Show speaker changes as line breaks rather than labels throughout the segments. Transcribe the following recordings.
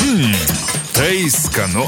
Tai skanu.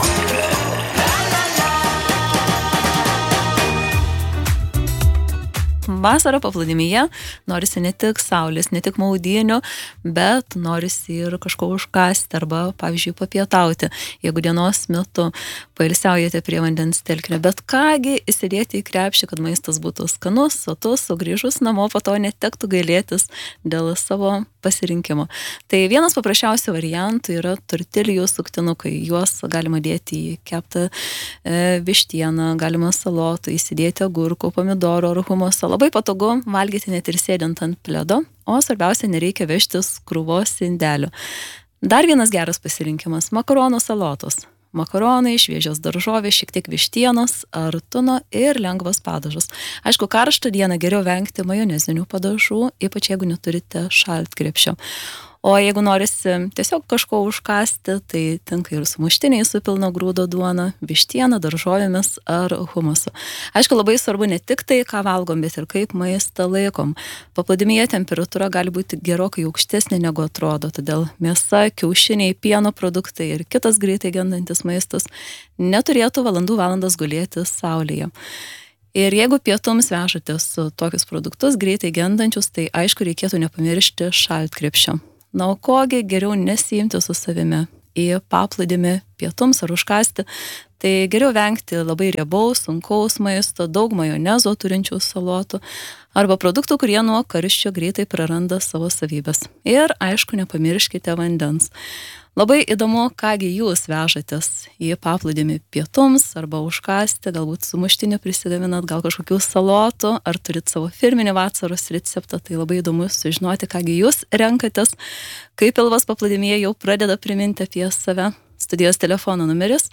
Vasarą paplūdimyje norisi ne tik saulės, ne tik maudynių, bet norisi ir kažko užkasti arba, pavyzdžiui, papietauti, jeigu dienos metu pailsiaujate prie vandens telkinio. Bet kągi įsidėti į krepšį, kad maistas būtų skanus, sotus, o grįžus namo po to netektų gailėtis dėl savo pasirinkimo. Tai vienas paprasčiausių variantų yra tortilijų suktinukai. Juos galima dėti į keptą vištieną, galima salotų, įsidėti agurkų, pomidoro ar humuso. Labai patogu valgyti net ir sėdint ant pledo, o svarbiausia, nereikia vežtis krūvos indelių. Dar vienas geras pasirinkimas – makaronų salotos. Makaronai, šviežios daržovės, šiek tiek vištienos ar tuno ir lengvas padažas. Aišku, karštą dieną geriau vengti majonezinių padažų, ypač jeigu neturite šaltkrepšio. O jeigu norisi tiesiog kažko užkasti, tai tinka ir sumuštiniai su pilno grūdo duona, vištiena, daržovėmis ar humusu. Aišku, labai svarbu ne tik tai, ką valgom, bet ir kaip maistą laikom. Paplūdimyje temperatūra gali būti gerokai aukštesnė negu atrodo, todėl mėsa, kiaušiniai, pieno produktai ir kitas greitai gendantis maistas neturėtų valandas gulėti saulėje. Ir jeigu pietums vežate su tokius produktus greitai gendančius, tai aišku, reikėtų nepamiršti šaltkrepšio. Na, o kogi geriau nesiimti su savimi į paplūdimį pietums ar užkasti, tai geriau vengti labai riebaus, sunkaus maisto, daug majonezo turinčių salotų arba produktų, kurie nuo karščio greitai praranda savo savybės. Ir, aišku, nepamirškite vandens. Labai įdomu, kągi jūs vežatės į paplūdimį pietums arba užkasti, galbūt sumuštinį prisigaminat, gal kažkokių salotų, ar turit savo firminį vasaros receptą, tai labai įdomu sužinoti, kągi jūs renkatės, kai pilvas paplūdimyje jau pradeda priminti apie save. Studijos telefono numeris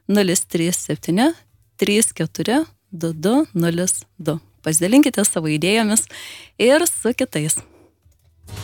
037 34 22 02. Pasidalinkite savo idėjomis ir su kitais.